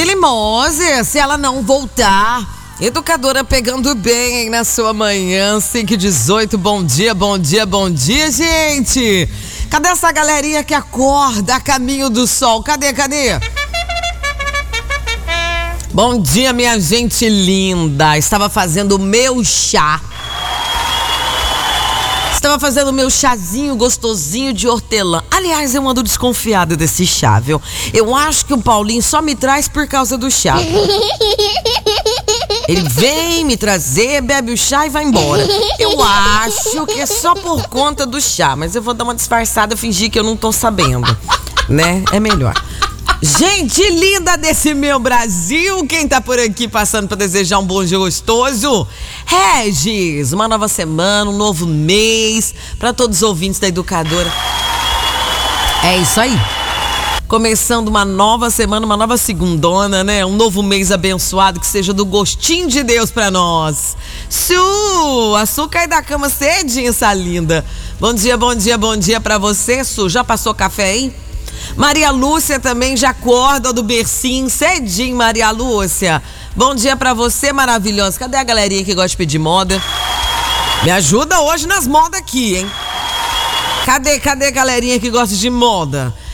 Billy Moses, se ela não voltar. Educadora pegando bem, hein, na sua manhã, 5h18, bom dia, gente. Cadê essa galerinha que acorda a caminho do sol? Cadê? Bom dia, minha gente linda. Estava fazendo o meu chá. Estava fazendo o meu chazinho gostosinho de hortelã. Aliás, eu ando desconfiada desse chá, viu? Eu acho que o Paulinho só me traz por causa do chá. Ele vem me trazer, bebe o chá e vai embora. Eu acho que é só por conta do chá, mas eu vou dar uma disfarçada, fingir que eu não tô sabendo, né? É melhor. Gente linda desse meu Brasil, quem tá por aqui passando pra desejar um bom dia gostoso? Regis, uma nova semana, um novo mês, pra todos os ouvintes da Educadora. É isso aí. Começando uma nova semana, uma nova segundona, né? Um novo mês abençoado, que seja do gostinho de Deus pra nós. Su, a Su cai da cama cedinho, essa linda. Bom dia pra você, Su. Já passou café, hein? Maria Lúcia também já acorda do bercinho cedinho, Maria Lúcia. Bom dia pra você, maravilhosa. Cadê a galerinha que gosta de pedir moda? Me ajuda hoje nas modas aqui, hein? Cadê a galerinha que gosta de moda?